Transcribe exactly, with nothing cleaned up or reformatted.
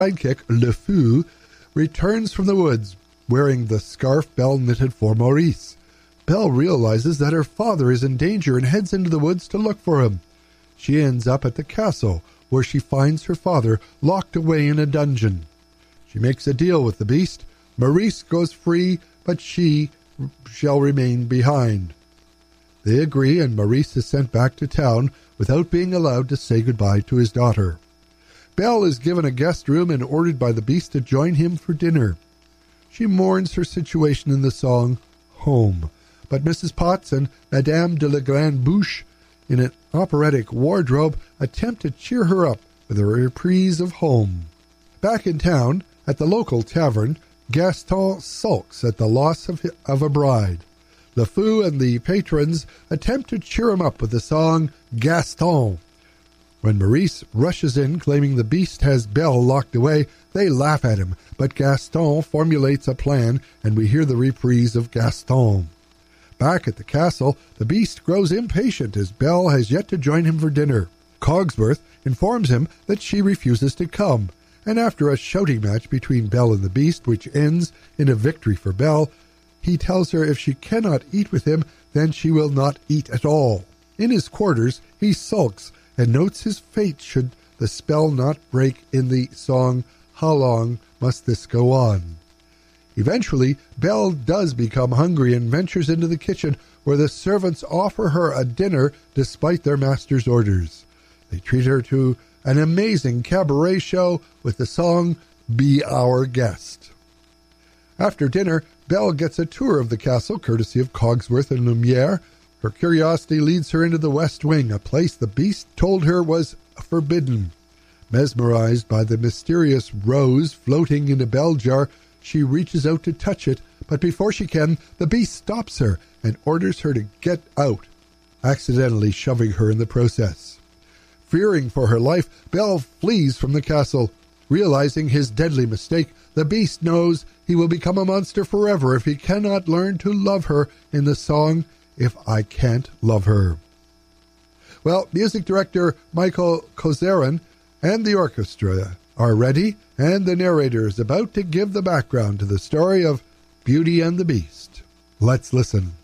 sidekick, Le Fou, returns from the woods, wearing the scarf Belle knitted for Maurice. Belle realizes that her father is in danger and heads into the woods to look for him. She ends up at the castle, where she finds her father locked away in a dungeon. She makes a deal with the beast. Maurice goes free, but she shall remain behind. They agree, and Maurice is sent back to town without being allowed to say goodbye to his daughter. Belle is given a guest room and ordered by the beast to join him for dinner. She mourns her situation in the song Home, but Missus Potts and Madame de la Grande Bouche, in an operatic wardrobe, attempt to cheer her up with a reprise of Home. Back in town, at the local tavern, Gaston sulks at the loss of, of a bride. Le Fou and the patrons attempt to cheer him up with the song Gaston. When Maurice rushes in claiming the beast has Belle locked away, they laugh at him, but Gaston formulates a plan and we hear the reprise of Gaston. Back at the castle, the beast grows impatient as Belle has yet to join him for dinner. Cogsworth informs him that she refuses to come, and after a shouting match between Belle and the beast, which ends in a victory for Belle, he tells her if she cannot eat with him, then she will not eat at all. In his quarters, he sulks and notes his fate should the spell not break in the song How Long Must This Go On? Eventually, Belle does become hungry and ventures into the kitchen, where the servants offer her a dinner despite their master's orders. They treat her to an amazing cabaret show with the song Be Our Guest. After dinner, Belle gets a tour of the castle courtesy of Cogsworth and Lumiere. Her curiosity leads her into the West Wing, a place the beast told her was forbidden. Mesmerized by the mysterious rose floating in a bell jar, she reaches out to touch it, but before she can, the beast stops her and orders her to get out, accidentally shoving her in the process. Fearing for her life, Belle flees from the castle. Realizing his deadly mistake, the beast knows he will become a monster forever if he cannot learn to love her in the song If I Can't Love Her. Well, music director Michael Kozerin and the orchestra are ready, and the narrator is about to give the background to the story of Beauty and the Beast. Let's listen.